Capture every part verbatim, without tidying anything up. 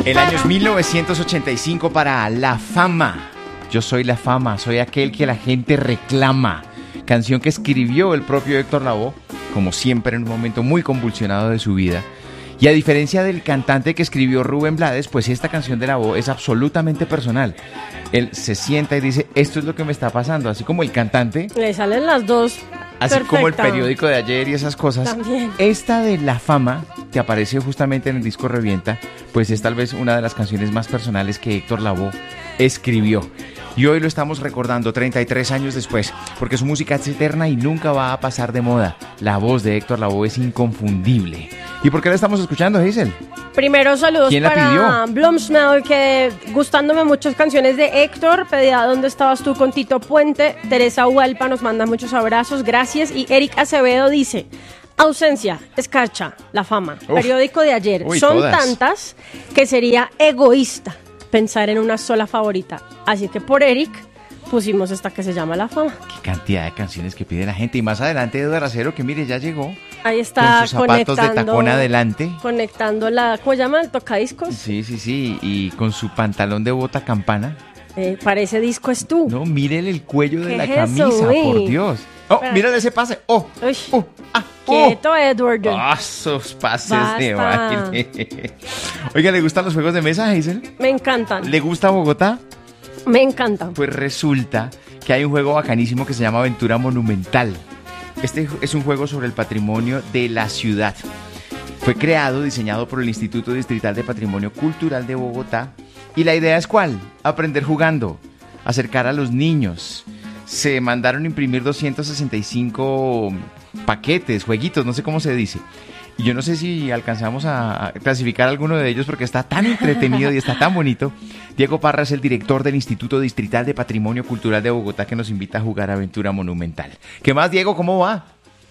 El año es mil novecientos ochenta y cinco para La Fama. Yo soy la fama, soy aquel que la gente reclama. Canción que escribió el propio Héctor Lavoe, como siempre en un momento muy convulsionado de su vida. Y a diferencia del cantante que escribió Rubén Blades, pues esta canción de Lavoe es absolutamente personal. Él se sienta y dice, esto es lo que me está pasando, así como el cantante. Le salen las dos. Así Perfecta. Como el periódico de ayer y esas cosas. También. Esta de La Fama, que aparece justamente en el disco Revienta, pues es tal vez una de las canciones más personales que Héctor Lavoe escribió. Y hoy lo estamos recordando treinta y tres años después, porque su música es eterna y nunca va a pasar de moda. La voz de Héctor Lavoe es inconfundible. ¿Y por qué la estamos escuchando, Hazel? Primero, saludos ¿Quién la para pidió? Blumsmell, que gustándome muchas canciones de Héctor, pedía ¿Dónde estabas tú con Tito Puente? Teresa Hualpa nos manda muchos abrazos, gracias. Y Eric Acevedo dice, ausencia, escarcha, La Fama, Uf. periódico de ayer. Uy, Son todas. tantas que sería egoísta pensar en una sola favorita. Así que por Eric pusimos esta que se llama La Fama. Qué cantidad de canciones que pide la gente. Y más adelante Eduardo Acero, que mire, ya llegó. Ahí está Con sus zapatos de conectando, tacón adelante. conectando la, ¿cómo se llama? El tocadiscos. Sí, sí, sí. Y con su pantalón de bota campana. Eh, parece disco es tú. No, mírenle el cuello de ¿Qué la es camisa, eso, güey? por Dios. Oh, Espera. mírale ese pase. Oh, Uy. oh, ah, oh. Quieto, Edward. Ah, esos pases Basta. de baile. Oiga, ¿le gustan los juegos de mesa, Hazel? Me encantan. ¿Le gusta Bogotá? Me encantan. Pues resulta que hay un juego bacanísimo que se llama Aventura Monumental. Este es un juego sobre el patrimonio de la ciudad. Fue creado, diseñado por el Instituto Distrital de Patrimonio Cultural de Bogotá. Y la idea es ¿cuál? Aprender jugando, acercar a los niños. Se mandaron a imprimir doscientos sesenta y cinco paquetes, jueguitos, no sé cómo se dice. Y yo no sé si alcanzamos a clasificar alguno de ellos porque está tan entretenido y está tan bonito. Diego Parra es el director del Instituto Distrital de Patrimonio Cultural de Bogotá que nos invita a jugar Aventura Monumental. ¿Qué más, Diego? ¿Cómo va?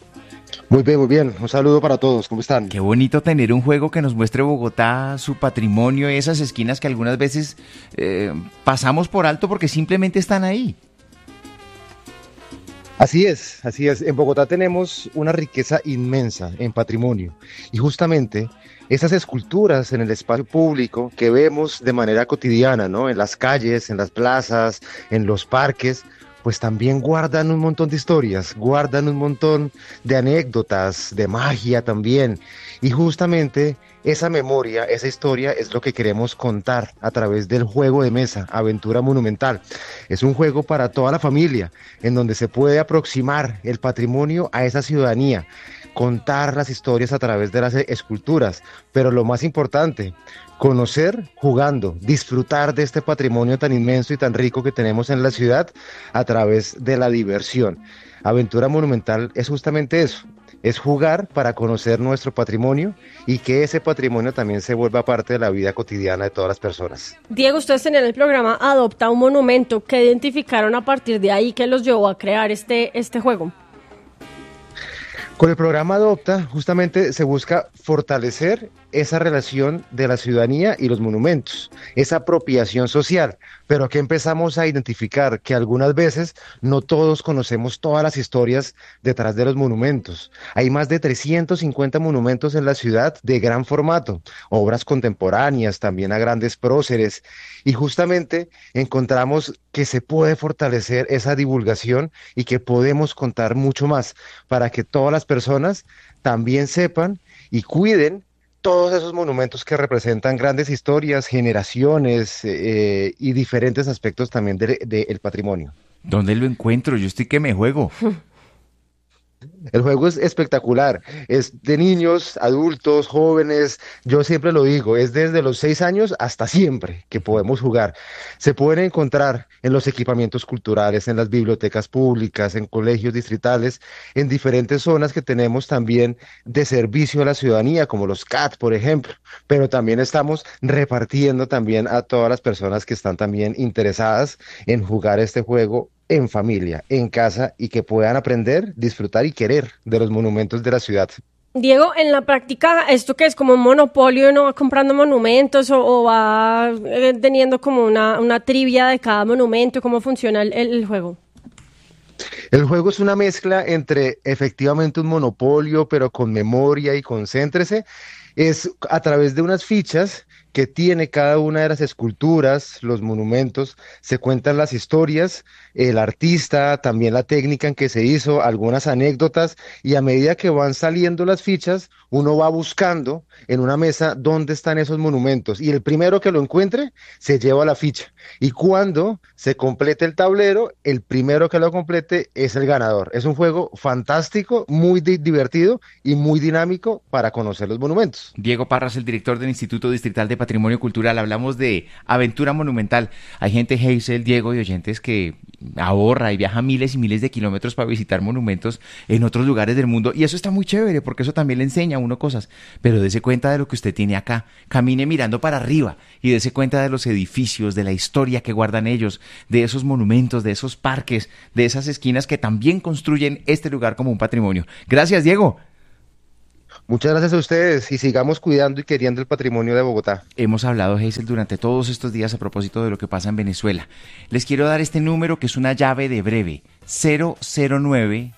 Muy bien, muy bien. Un saludo para todos. ¿Cómo están? Qué bonito tener un juego que nos muestre Bogotá, su patrimonio, esas esquinas que algunas veces eh, pasamos por alto porque simplemente están ahí. Así es, así es. En Bogotá tenemos una riqueza inmensa en patrimonio y justamente esas esculturas en el espacio público que vemos de manera cotidiana, ¿no? En las calles, en las plazas, en los parques, pues también guardan un montón de historias, guardan un montón de anécdotas, de magia también. Y justamente esa memoria, esa historia es lo que queremos contar a través del juego de mesa, Aventura Monumental. Es un juego para toda la familia, en donde se puede aproximar el patrimonio a esa ciudadanía, contar las historias a través de las esculturas, pero lo más importante, conocer jugando, disfrutar de este patrimonio tan inmenso y tan rico que tenemos en la ciudad a través de la diversión. Aventura Monumental es justamente eso, es jugar para conocer nuestro patrimonio y que ese patrimonio también se vuelva parte de la vida cotidiana de todas las personas. Diego, ustedes tenían el programa Adopta un Monumento. ¿Qué identificaron a partir de ahí que los llevó a crear este, este juego? Con el programa Adopta, justamente se busca fortalecer esa relación de la ciudadanía y los monumentos, esa apropiación social, pero aquí empezamos a identificar que algunas veces no todos conocemos todas las historias detrás de los monumentos. Hay más de trescientos cincuenta monumentos en la ciudad de gran formato, obras contemporáneas, también a grandes próceres, y justamente encontramos que se puede fortalecer esa divulgación y que podemos contar mucho más para que todas las personas también sepan y cuiden todos esos monumentos que representan grandes historias, generaciones eh, y diferentes aspectos también del de, de patrimonio. ¿Dónde lo encuentro? Yo estoy que me juego. El juego es espectacular, es de niños, adultos, jóvenes, yo siempre lo digo, es desde los seis años hasta siempre que podemos jugar. Se pueden encontrar en los equipamientos culturales, en las bibliotecas públicas, en colegios distritales, en diferentes zonas que tenemos también de servicio a la ciudadanía, como los C A T, por ejemplo, pero también estamos repartiendo también a todas las personas que están también interesadas en jugar este juego en familia, en casa, y que puedan aprender, disfrutar y querer de los monumentos de la ciudad. Diego, en la práctica, ¿esto qué es como un monopolio? ¿No va comprando monumentos o, o va eh, teniendo como una, una trivia de cada monumento? ¿Cómo funciona el, el juego? El juego es una mezcla entre efectivamente un monopolio, pero con memoria y concéntrese. Es a través de unas fichas que tiene cada una de las esculturas, los monumentos, se cuentan las historias, el artista, también la técnica en que se hizo, algunas anécdotas, y a medida que van saliendo las fichas, uno va buscando en una mesa dónde están esos monumentos, y el primero que lo encuentre se lleva la ficha, y cuando se complete el tablero, el primero que lo complete es el ganador. Es un juego fantástico, muy di- divertido y muy dinámico para conocer los monumentos. Diego Parras, el director del Instituto Distrital de Patrimonio Cultural. Hablamos de aventura monumental. Hay gente, Hazel, Diego y oyentes, que ahorra y viaja miles y miles de kilómetros para visitar monumentos en otros lugares del mundo. Y eso está muy chévere, porque eso también le enseña a uno cosas. Pero dése cuenta de lo que usted tiene acá. Camine mirando para arriba y dése cuenta de los edificios, de la historia que guardan ellos, de esos monumentos, de esos parques, de esas esquinas que también construyen este lugar como un patrimonio. Gracias, Diego. Muchas gracias a ustedes y sigamos cuidando y queriendo el patrimonio de Bogotá. Hemos hablado, Hazel, durante todos estos días a propósito de lo que pasa en Venezuela. Les quiero dar este número que es una llave de breve: cero cero nueve,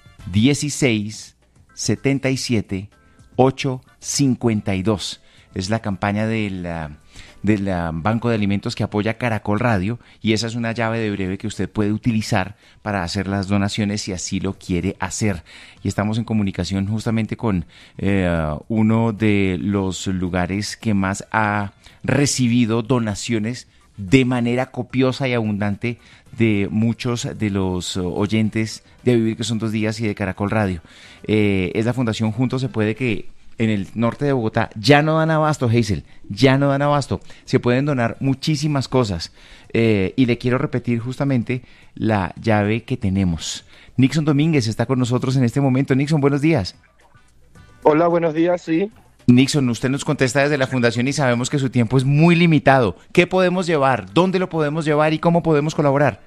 dieciséis, setenta y siete, ocho cincuenta y dos. Es la campaña del, uh, del uh, Banco de Alimentos que apoya Caracol Radio, y esa es una llave de breve que usted puede utilizar para hacer las donaciones si así lo quiere hacer. Y estamos en comunicación justamente con eh, uno de los lugares que más ha recibido donaciones de manera copiosa y abundante de muchos de los oyentes de Vivir que son dos días y de Caracol Radio. Eh, es la Fundación Juntos se puede, que en el norte de Bogotá ya no dan abasto, Hazel, ya no dan abasto. Se pueden donar muchísimas cosas. Eh, y le quiero repetir justamente la llave que tenemos. Nixon Domínguez está con nosotros en este momento. Nixon, buenos días. Hola, buenos días, sí. Nixon, usted nos contesta desde la Fundación y sabemos que su tiempo es muy limitado. ¿Qué podemos llevar? ¿Dónde lo podemos llevar? ¿Y cómo podemos colaborar?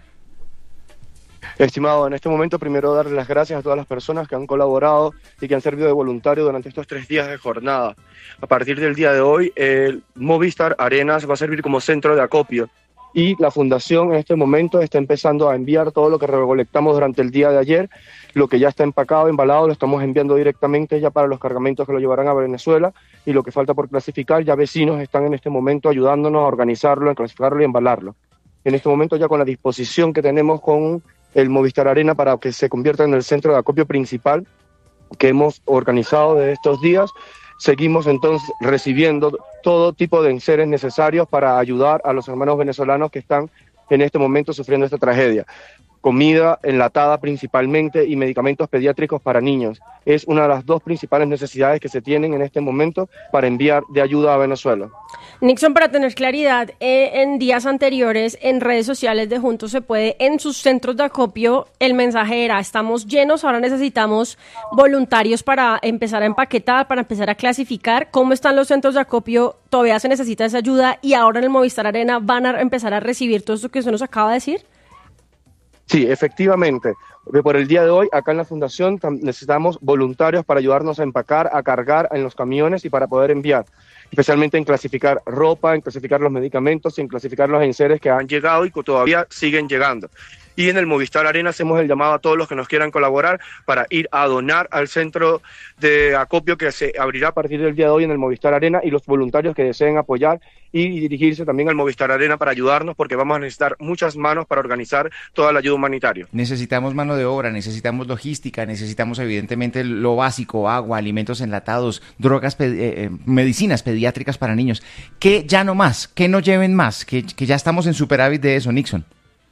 Estimado, en este momento primero darle las gracias a todas las personas que han colaborado y que han servido de voluntario durante estos tres días de jornada. A partir del día de hoy, el Movistar Arenas va a servir como centro de acopio y la Fundación en este momento está empezando a enviar todo lo que recolectamos durante el día de ayer, lo que ya está empacado, embalado, lo estamos enviando directamente ya para los cargamentos que lo llevarán a Venezuela, y lo que falta por clasificar, ya vecinos están en este momento ayudándonos a organizarlo, a clasificarlo y embalarlo. En este momento ya con la disposición que tenemos con el Movistar Arena para que se convierta en el centro de acopio principal que hemos organizado de estos días, seguimos entonces recibiendo todo tipo de enseres necesarios para ayudar a los hermanos venezolanos que están en este momento sufriendo esta tragedia. Comida enlatada principalmente y medicamentos pediátricos para niños. Es una de las dos principales necesidades que se tienen en este momento para enviar de ayuda a Venezuela. Nixon, para tener claridad, eh, en días anteriores en redes sociales de Juntos se puede, en sus centros de acopio, el mensaje era: estamos llenos, ahora necesitamos voluntarios para empezar a empaquetar, para empezar a clasificar. ¿Cómo están los centros de acopio? ¿Todavía se necesita esa ayuda? Y ahora en el Movistar Arena van a empezar a recibir todo esto que usted nos acaba de decir. Sí, efectivamente. Por el día de hoy, acá en la Fundación necesitamos voluntarios para ayudarnos a empacar, a cargar en los camiones y para poder enviar, especialmente en clasificar ropa, en clasificar los medicamentos, en clasificar los enseres que han llegado y que todavía siguen llegando. Y en el Movistar Arena hacemos el llamado a todos los que nos quieran colaborar para ir a donar al centro de acopio que se abrirá a partir del día de hoy en el Movistar Arena, y los voluntarios que deseen apoyar y dirigirse también al Movistar Arena para ayudarnos, porque vamos a necesitar muchas manos para organizar toda la ayuda humanitaria. Necesitamos mano de obra, necesitamos logística, necesitamos evidentemente lo básico: agua, alimentos enlatados, drogas, pedi- eh, medicinas pediátricas para niños. ¿Qué ya no más? ¿Qué no lleven más? Que, que ya estamos en superávit de eso, Nixon.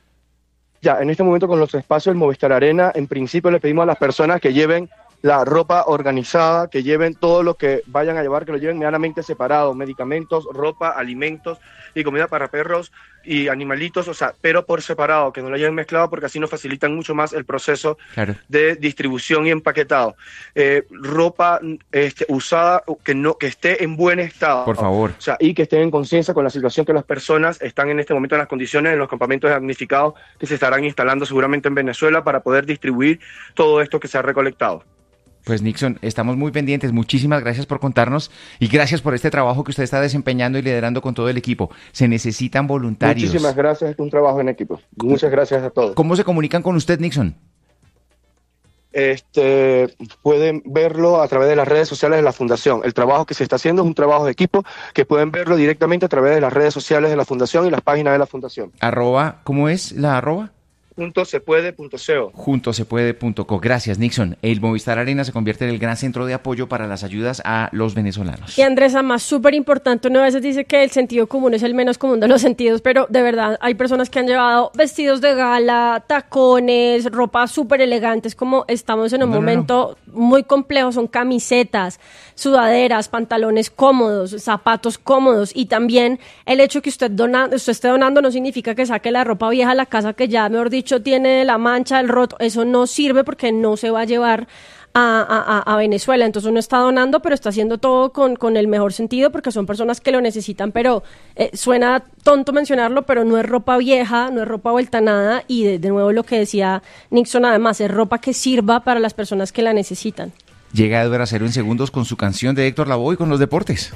Ya, en este momento con los espacios del Movistar Arena, en principio le pedimos a las personas que lleven la ropa organizada, que lleven todo lo que vayan a llevar, que lo lleven medianamente separado: medicamentos, ropa, alimentos y comida para perros y animalitos, o sea, pero por separado, que no lo lleven mezclado, porque así nos facilitan mucho más el proceso Claro. de distribución y empaquetado. Eh, ropa este, usada que no que esté en buen estado. Por favor. O sea, y que estén en conciencia con la situación que las personas están en este momento, en las condiciones en los campamentos damnificados que se estarán instalando seguramente en Venezuela para poder distribuir todo esto que se ha recolectado. Pues Nixon, estamos muy pendientes. Muchísimas gracias por contarnos y gracias por este trabajo que usted está desempeñando y liderando con todo el equipo. Se necesitan voluntarios. Muchísimas gracias, es un trabajo en equipo. Muchas gracias a todos. ¿Cómo se comunican con usted, Nixon? este, pueden verlo a través de las redes sociales de la Fundación. El trabajo que se está haciendo es un trabajo de equipo que pueden verlo directamente a través de las redes sociales de la Fundación y las páginas de la Fundación. Arroba, ¿cómo es la arroba? Junto se puede punto co. Junto se puede punto co. Gracias, Nixon. El Movistar Arena se convierte en el gran centro de apoyo para las ayudas a los venezolanos. Y Andrés, además, súper importante, uno a veces dice que el sentido común es el menos común de los sentidos, pero de verdad hay personas que han llevado vestidos de gala, tacones, ropa súper elegantes, como estamos en un No, no, momento muy complejo, son camisetas, sudaderas, pantalones cómodos, zapatos cómodos, y también el hecho que usted, dona, usted esté donando no significa que saque la ropa vieja a la casa, que ya, mejor dicho, tiene la mancha, el roto, eso no sirve porque no se va a llevar a, a, a Venezuela. Entonces uno está donando, pero está haciendo todo con, con el mejor sentido porque son personas que lo necesitan, pero eh, suena tonto mencionarlo, pero no es ropa vieja, no es ropa vuelta a nada, y de, de nuevo lo que decía Nixon, además es ropa que sirva para las personas que la necesitan. Llega Edward Acero en segundos con su canción de Héctor Lavoe con los deportes.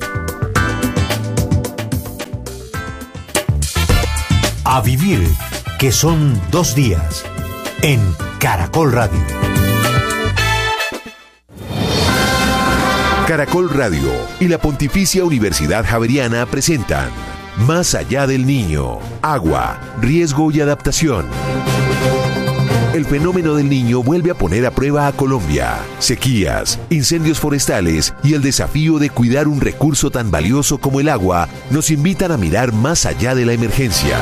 A vivir, que son dos días, en Caracol Radio. Caracol Radio y la Pontificia Universidad Javeriana presentan Más allá del niño, agua, riesgo y adaptación. El fenómeno del niño vuelve a poner a prueba a Colombia. Sequías, incendios forestales y el desafío de cuidar un recurso tan valioso como el agua nos invitan a mirar más allá de la emergencia.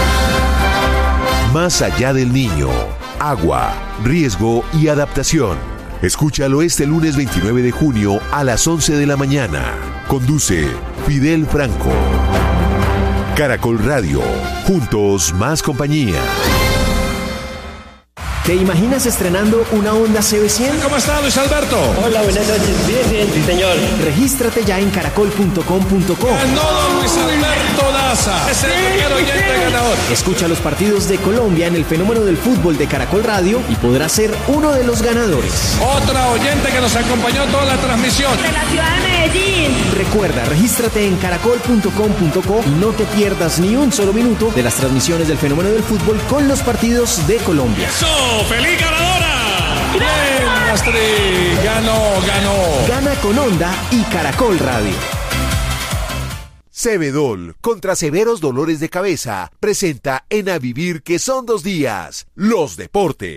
Más allá del niño, agua, riesgo y adaptación. Escúchalo este lunes veintinueve de junio a las once de la mañana. Conduce Fidel Franco. Caracol Radio. Juntos más compañía. ¿Te imaginas estrenando una Honda C B cien? ¿Cómo está, Luis Alberto? Hola, buenas noches. Bien, bien, sí, señor. Regístrate ya en caracol punto com punto co. Ganó Luis Alberto Daza. Es el primer oyente ganador. Escucha los partidos de Colombia en el fenómeno del fútbol de Caracol Radio y podrás ser uno de los ganadores. Otra oyente que nos acompañó toda la transmisión. De la ciudad de Medellín. Recuerda, regístrate en caracol punto com punto co y no te pierdas ni un solo minuto de las transmisiones del fenómeno del fútbol con los partidos de Colombia. ¡So! ¡Feliz ganadora! ¡Bien, Astrid! ¡Ganó, ganó! Gana con Honda y Caracol Radio. Cebedol, contra severos dolores de cabeza, presenta en A Vivir, que son dos días, los deportes.